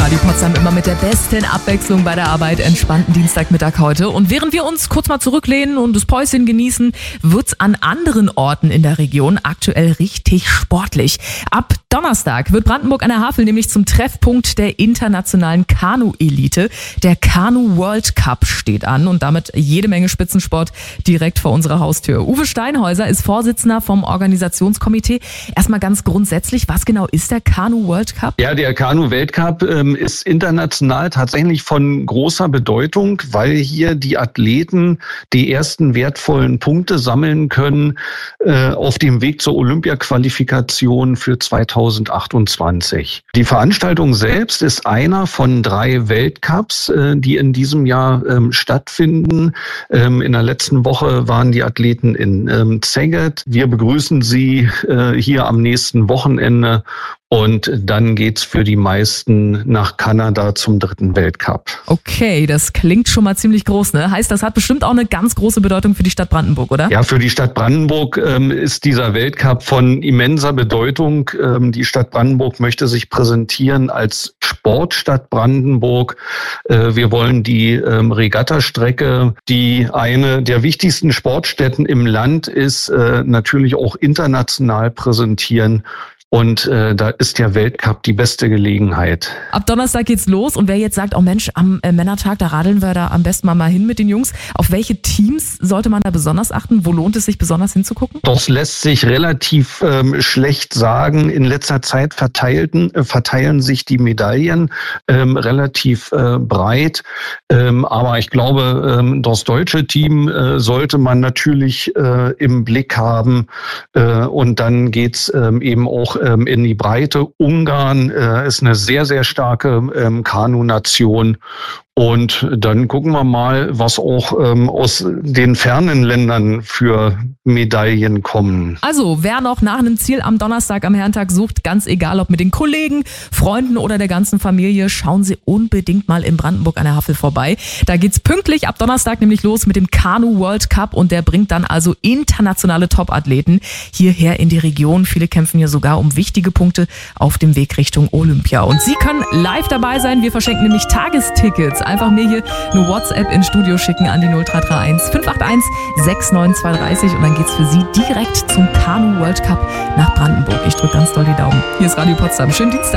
Radio Potsdam immer mit der besten Abwechslung bei der Arbeit. Entspannten Dienstagmittag heute. Und während wir uns kurz mal zurücklehnen und das Päuschen genießen, wird's an anderen Orten in der Region aktuell richtig sportlich. Ab Donnerstag wird Brandenburg an der Havel nämlich zum Treffpunkt der internationalen Kanu-Elite. Der Kanu World Cup steht an und damit jede Menge Spitzensport direkt vor unserer Haustür. Uwe Steinhäuser ist Vorsitzender vom Organisationskomitee. Erstmal ganz grundsätzlich, was genau ist der Kanu World Cup? Ja, der Kanu-Weltcup ist international tatsächlich von großer Bedeutung, weil hier die Athleten die ersten wertvollen Punkte sammeln können auf dem Weg zur Olympia-Qualifikation für 2028. Die Veranstaltung selbst ist einer von 3 Weltcups, die in diesem Jahr stattfinden. In der letzten Woche waren die Athleten in Szeged. Wir begrüßen sie hier am nächsten Wochenende. Und dann geht's für die meisten nach Kanada zum 3. Weltcup. Okay, das klingt schon mal ziemlich groß, ne? Heißt, das hat bestimmt auch eine ganz große Bedeutung für die Stadt Brandenburg, oder? Ja, für die Stadt Brandenburg ist dieser Weltcup von immenser Bedeutung. Die Stadt Brandenburg möchte sich präsentieren als Sportstadt Brandenburg. Wir wollen die Regattastrecke, die eine der wichtigsten Sportstätten im Land ist, natürlich auch international präsentieren. Und da ist der Weltcup die beste Gelegenheit. Ab Donnerstag geht's los und wer jetzt sagt, oh Mensch, am Männertag, da radeln wir da am besten mal hin mit den Jungs. Auf welche Teams sollte man da besonders achten? Wo lohnt es sich besonders hinzugucken? Das lässt sich relativ schlecht sagen. In letzter Zeit verteilen sich die Medaillen relativ breit. Aber ich glaube, das deutsche Team sollte man natürlich im Blick haben. Und dann geht's eben auch in die Breite. Ungarn ist eine sehr, sehr starke Kanu-Nation. Und dann gucken wir mal, was auch aus den fernen Ländern für Medaillen kommen. Also, wer noch nach einem Ziel am Donnerstag am Herrentag sucht, ganz egal ob mit den Kollegen, Freunden oder der ganzen Familie, schauen Sie unbedingt mal in Brandenburg an der Havel vorbei. Da geht's pünktlich ab Donnerstag nämlich los mit dem Kanu World Cup und der bringt dann also internationale Top-Athleten hierher in die Region. Viele kämpfen hier sogar um wichtige Punkte auf dem Weg Richtung Olympia. Und Sie können live dabei sein. Wir verschenken nämlich Tagestickets. Einfach mir hier eine WhatsApp ins Studio schicken an die 0331 581 69230 und dann geht's für Sie direkt zum Kanu World Cup nach Brandenburg. Ich drücke ganz doll die Daumen. Hier ist Radio Potsdam. Schönen Dienstag.